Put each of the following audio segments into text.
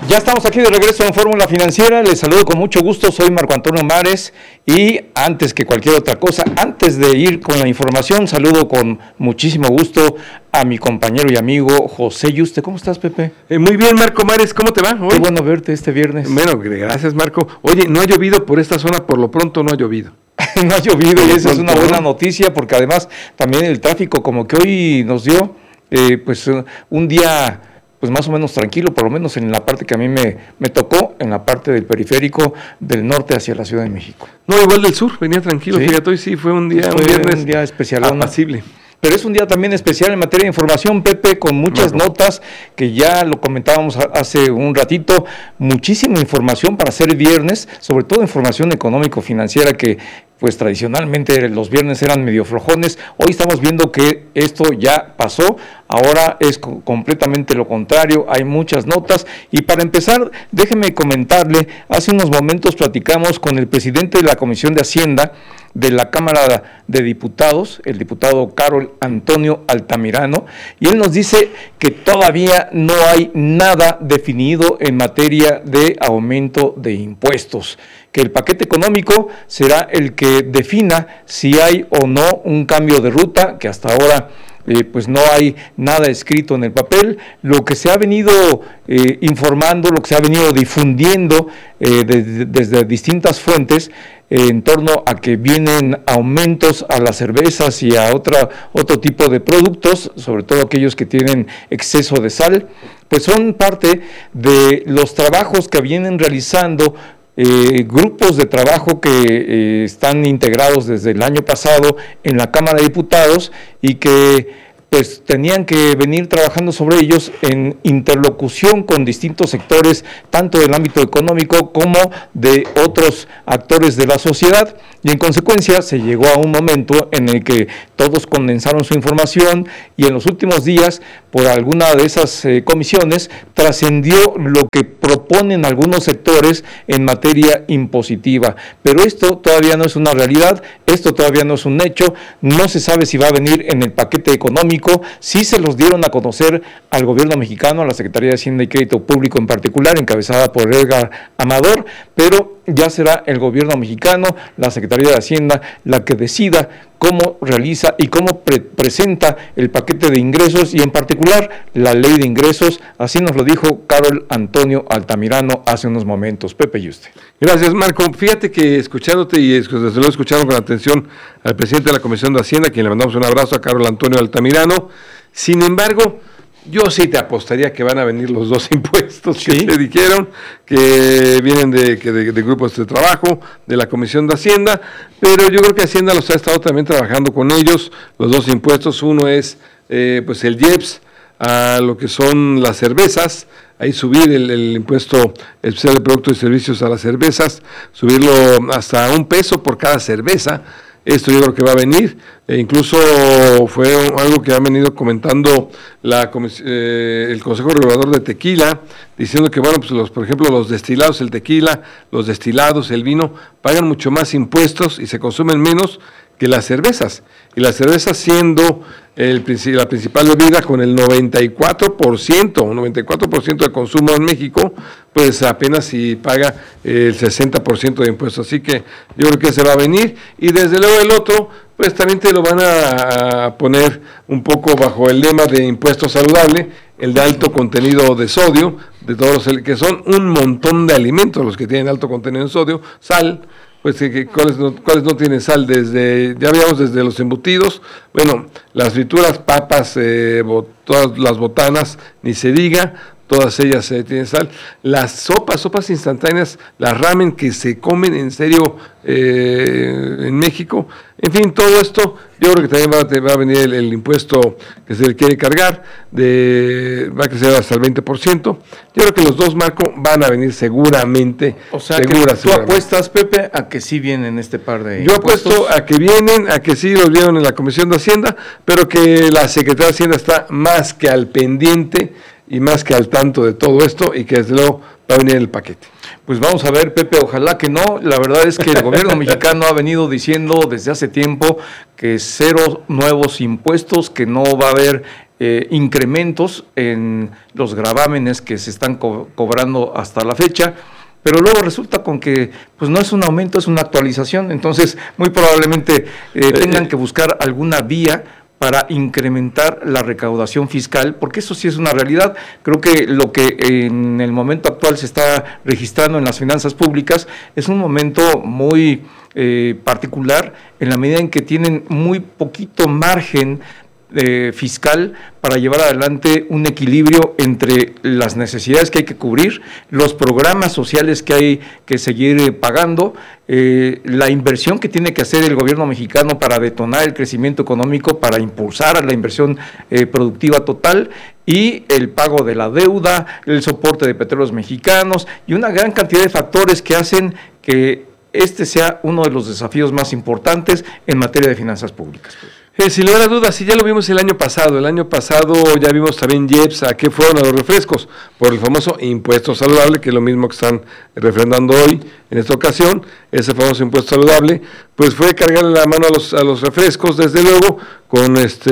Ya estamos aquí de regreso en Fórmula Financiera, les saludo con mucho gusto, soy Marco Antonio Mares y antes que cualquier otra cosa, antes de ir con la información, saludo con muchísimo gusto a mi compañero y amigo José Yuste. ¿Cómo estás, Pepe? Muy bien, Marco Mares, ¿cómo te va hoy? Qué bueno verte este viernes. Bueno, gracias, Marco. Oye, no ha llovido por esta zona, por lo pronto no ha llovido. No ha llovido y esa es una buena noticia porque además también el tráfico como que hoy nos dio un día pues más o menos tranquilo, por lo menos en la parte que a mí me tocó, en la parte del periférico del norte hacia la Ciudad de México. No, igual del sur, venía tranquilo, ¿sí? Fíjate, hoy sí fue un día, un día especial, apacible. Pero es un día también especial en materia de información, Pepe, con muchas notas que ya lo comentábamos hace un ratito, muchísima información para ser viernes, sobre todo información económico-financiera que pues tradicionalmente los viernes eran medio flojones. Hoy estamos viendo que esto ya pasó, ahora es completamente lo contrario, hay muchas notas. Y para empezar, déjeme comentarle, hace unos momentos platicamos con el presidente de la Comisión de Hacienda de la Cámara de Diputados, el diputado Carol Antonio Altamirano, y él nos dice que todavía no hay nada definido en materia de aumento de impuestos, que el paquete económico será el que defina si hay o no un cambio de ruta, que hasta ahora pues no hay nada escrito en el papel. Lo que se ha venido informando, lo que se ha venido difundiendo desde distintas fuentes en torno a que vienen aumentos a las cervezas y a otro tipo de productos, sobre todo aquellos que tienen exceso de sal, pues son parte de los trabajos que vienen realizando grupos de trabajo que están integrados desde el año pasado en la Cámara de Diputados y que pues tenían que venir trabajando sobre ellos en interlocución con distintos sectores, tanto del ámbito económico como de otros actores de la sociedad, y en consecuencia se llegó a un momento en el que todos condensaron su información y en los últimos días, por alguna de esas comisiones, trascendió lo que proponen algunos sectores en materia impositiva. Pero esto todavía no es una realidad, esto todavía no es un hecho, no se sabe si va a venir en el paquete económico. Sí se los dieron a conocer al gobierno mexicano, a la Secretaría de Hacienda y Crédito Público en particular, encabezada por Edgar Amador, pero ya será el gobierno mexicano, la Secretaría de Hacienda, la que decida cómo realiza y cómo presenta el paquete de ingresos y en particular la ley de ingresos. Así nos lo dijo Carol Antonio Altamirano hace unos momentos. Pepe Yuste. Gracias, Marco. Fíjate que escuchándote y desde luego escucharon con atención al presidente de la Comisión de Hacienda, a quien le mandamos un abrazo, a Carol Antonio Altamirano. Sin embargo, yo sí te apostaría que van a venir los dos impuestos que te dijeron, que vienen de grupos de trabajo, de la Comisión de Hacienda, pero yo creo que Hacienda los ha estado también trabajando con ellos, los dos impuestos. Uno es pues el IEPS a lo que son las cervezas, ahí subir el impuesto especial de productos y servicios a las cervezas, subirlo hasta $1 por cada cerveza. Esto yo creo que va a venir, incluso fue algo que ha venido comentando el Consejo Regulador de Tequila, diciendo que, bueno, pues por ejemplo, los destilados, el tequila, los destilados, el vino, pagan mucho más impuestos y se consumen menos que las cervezas. Y las cervezas siendo la principal bebida con el 94% de consumo en México, pues apenas si paga el 60% de impuestos. Así que yo creo que se va a venir. Y desde luego el otro, pues también te lo van a poner un poco bajo el lema de impuesto saludable, el de alto contenido de sodio, de todos los que son un montón de alimentos los que tienen alto contenido de sodio, sal. Pues ¿cuáles no tienen sal? Ya habíamos desde los embutidos, bueno, las frituras, papas, todas las botanas, ni se diga, todas ellas tienen sal. Las sopas instantáneas, las ramen que se comen en serio en México. En fin, todo esto, yo creo que también va a venir el impuesto que se le quiere cargar, va a crecer hasta el 20%. Yo creo que los dos, Marco, van a venir seguramente. O sea, ¿tú apuestas, Pepe, a que sí vienen este par de impuestos? Yo apuesto a que vienen, a que sí los vieron en la Comisión de Hacienda, pero que la Secretaría de Hacienda está más que al pendiente y más que al tanto de todo esto y que desde luego va a venir el paquete. Pues vamos a ver, Pepe, ojalá que no. La verdad es que el gobierno mexicano ha venido diciendo desde hace tiempo que 0 nuevos impuestos, que no va a haber incrementos en los gravámenes que se están cobrando hasta la fecha, pero luego resulta con que pues no es un aumento, es una actualización, entonces muy probablemente tengan que buscar alguna vía para incrementar la recaudación fiscal, porque eso sí es una realidad. Creo que lo que en el momento actual se está registrando en las finanzas públicas es un momento muy particular, en la medida en que tienen muy poquito margen fiscal para llevar adelante un equilibrio entre las necesidades que hay que cubrir, los programas sociales que hay que seguir pagando, la inversión que tiene que hacer el gobierno mexicano para detonar el crecimiento económico, para impulsar la inversión productiva total, y el pago de la deuda, el soporte de Petróleos Mexicanos y una gran cantidad de factores que hacen que este sea uno de los desafíos más importantes en materia de finanzas públicas. Sin lugar a dudas, sí, ya lo vimos el año pasado. El año pasado ya vimos también IEPS, ¿a qué fueron? A los refrescos, por el famoso impuesto saludable, que es lo mismo que están refrendando hoy, en esta ocasión. Ese famoso impuesto saludable, pues fue cargarle la mano a los refrescos, desde luego, con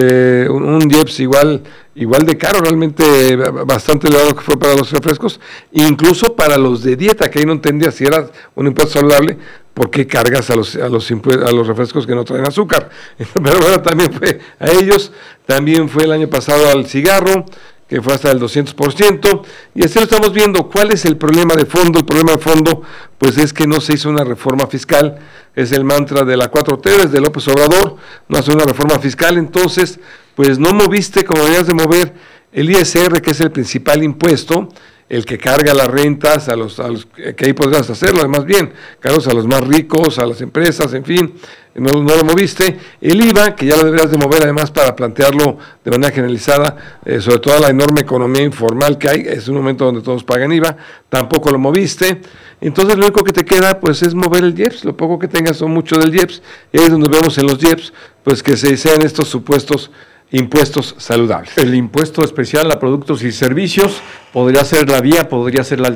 un IEPS igual de caro, realmente bastante elevado que fue para los refrescos, incluso para los de dieta, que ahí no entendía si era un impuesto saludable, ¿por qué cargas a los refrescos que no traen azúcar? Pero bueno, también fue a ellos, también fue el año pasado al cigarro, que fue hasta el 200%, y así lo estamos viendo. ¿Cuál es el problema de fondo? El problema de fondo, pues es que no se hizo una reforma fiscal, es el mantra de la 4T, desde López Obrador, no hace una reforma fiscal, entonces, pues no moviste como deberías de mover el ISR, que es el principal impuesto, el que carga las rentas, a los que ahí podrás hacerlo, además bien, cargos a los más ricos, a las empresas, en fin, no lo moviste. El IVA, que ya lo deberías de mover además para plantearlo de manera generalizada, sobre todo la enorme economía informal que hay, es un momento donde todos pagan IVA, tampoco lo moviste. Entonces lo único que te queda pues es mover el IEPS, lo poco que tengas son mucho del IEPS, y ahí es donde vemos en los IEPS pues que se sean estos supuestos impuestos saludables. El impuesto especial a productos y servicios podría ser la vía, podría ser la